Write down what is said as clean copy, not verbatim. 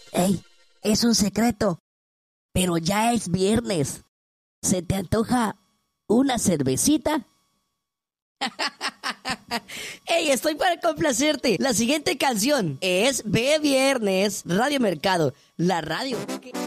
Ey, es un secreto, pero ya es viernes. ¿Se te antoja una cervecita? Ey, estoy para complacerte. La siguiente canción es Ve Viernes, Radio Mercado, la radio.